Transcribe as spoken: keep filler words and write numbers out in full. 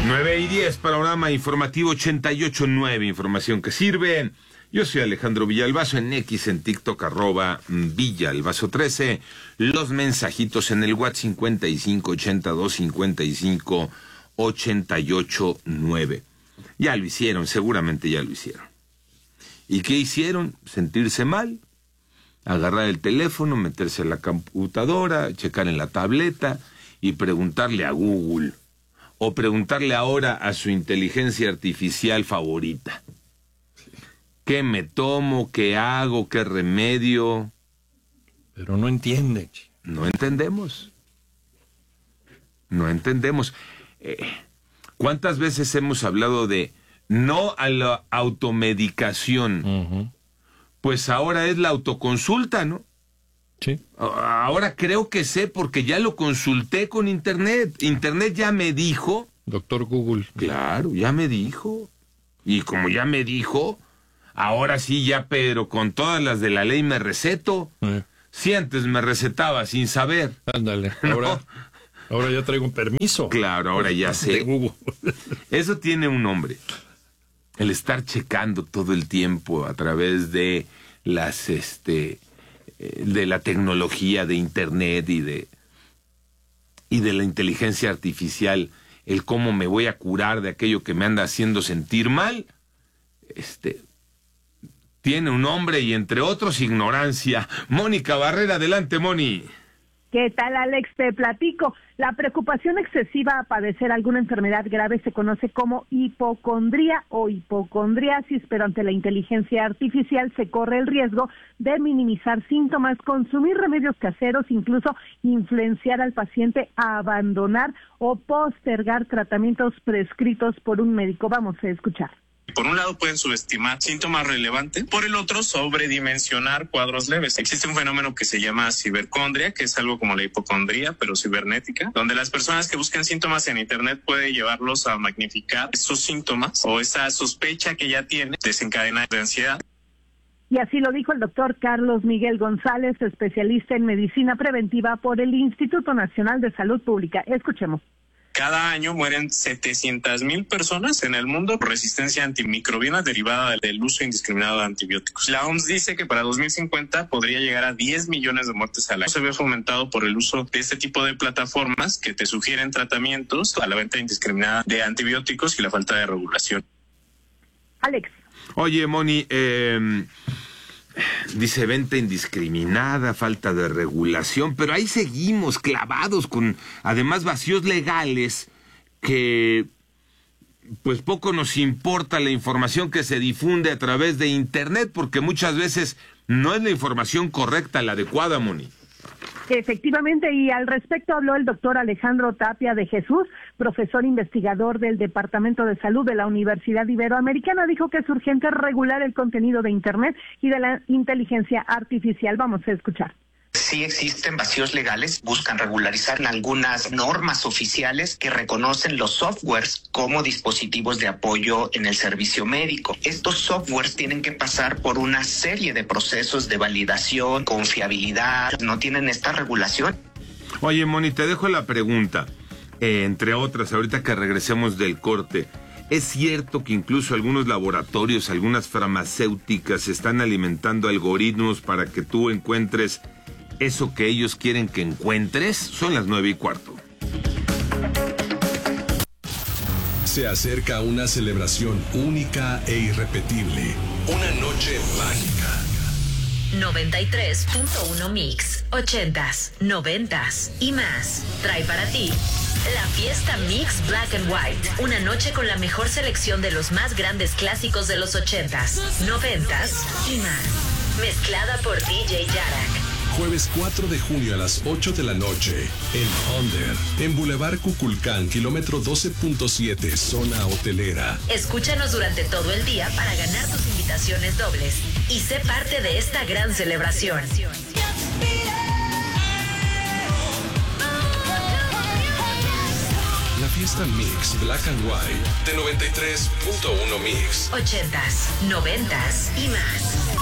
nueve y diez, panorama informativo ochenta y ocho punto nueve, información que sirve. Yo soy Alejandro Villalbazo, en X, en TikTok, arroba Villalbazo trece. Los mensajitos en el WhatsApp cincuenta y cinco ochenta y dos cincuenta y cinco ochenta y ocho nueve. Ya lo hicieron, seguramente ya lo hicieron. ¿Y qué hicieron? Sentirse mal, agarrar el teléfono, meterse a la computadora, checar en la tableta y preguntarle a Google, o preguntarle ahora a su inteligencia artificial favorita. ¿Qué me tomo? ¿Qué hago? ¿Qué remedio? Pero no entienden. No entendemos. No entendemos. Eh, ¿Cuántas veces hemos hablado de no a la automedicación? Uh-huh. Pues ahora es la autoconsulta, ¿no? Sí. Ahora creo que sé porque ya lo consulté con Internet. Internet ya me dijo. Doctor Google. Claro, ya me dijo. Y como ya me dijo, ahora sí ya, pero con todas las de la ley me receto. Eh. Si antes me recetaba sin saber. Ándale, ahora, ¿no? Ahora ya traigo un permiso. Claro, ahora ya sé. De Google. Eso tiene un nombre. El estar checando todo el tiempo a través de las, este, de la tecnología de Internet y de, y de la inteligencia artificial, el cómo me voy a curar de aquello que me anda haciendo sentir mal, este, tiene un nombre y entre otros ignorancia. Mónica Barrera, adelante, Moni. ¿Qué tal, Alex? Te platico. La preocupación excesiva a padecer alguna enfermedad grave se conoce como hipocondría o hipocondriasis, pero ante la inteligencia artificial se corre el riesgo de minimizar síntomas, consumir remedios caseros, incluso influenciar al paciente a abandonar o postergar tratamientos prescritos por un médico. Vamos a escuchar. Por un lado pueden subestimar síntomas relevantes, por el otro sobredimensionar cuadros leves. Existe un fenómeno que se llama cibercondria, que es algo como la hipocondría, pero cibernética, donde las personas que buscan síntomas en Internet pueden llevarlos a magnificar esos síntomas o esa sospecha que ya tienen, desencadena de ansiedad. Y así lo dijo el doctor Carlos Miguel González, especialista en medicina preventiva por el Instituto Nacional de Salud Pública. Escuchemos. Cada año mueren setecientas mil personas en el mundo por resistencia antimicrobiana derivada del uso indiscriminado de antibióticos. La O M S dice que para dos mil cincuenta podría llegar a diez millones de muertes al año. Se ve fomentado por el uso de este tipo de plataformas que te sugieren tratamientos a la venta indiscriminada de antibióticos y la falta de regulación. Alex. Oye, Moni, eh... dice venta indiscriminada, falta de regulación, pero ahí seguimos clavados con, además, vacíos legales que, pues, poco nos importa la información que se difunde a través de Internet, porque muchas veces no es la información correcta, la adecuada, Moni. Efectivamente, y al respecto habló el doctor Alejandro Tapia de Jesús, profesor investigador del Departamento de Salud de la Universidad Iberoamericana. Dijo que es urgente regular el contenido de Internet y de la inteligencia artificial. Vamos a escuchar. Sí existen vacíos legales, buscan regularizar algunas normas oficiales que reconocen los softwares como dispositivos de apoyo en el servicio médico. Estos softwares tienen que pasar por una serie de procesos de validación, confiabilidad, no tienen esta regulación. Oye, Moni, te dejo la pregunta, eh, entre otras, ahorita que regresemos del corte. ¿Es cierto que incluso algunos laboratorios, algunas farmacéuticas están alimentando algoritmos para que tú encuentres eso que ellos quieren que encuentres? Son las nueve y cuarto. Se acerca una celebración única e irrepetible. Una noche mágica. noventa y tres punto uno Mix, ochentas, noventas y más. Trae para ti la fiesta Mix Black and White. Una noche con la mejor selección de los más grandes clásicos de los ochentas, noventas y más. Mezclada por D J Yarak. Jueves cuatro de junio a las ocho de la noche, en Under, en Boulevard Cuculcán, kilómetro doce punto siete, zona hotelera. Escúchanos durante todo el día para ganar tus invitaciones dobles y sé parte de esta gran celebración. La fiesta Mix Black and White de noventa y tres punto uno Mix. Ochentas, noventas y más.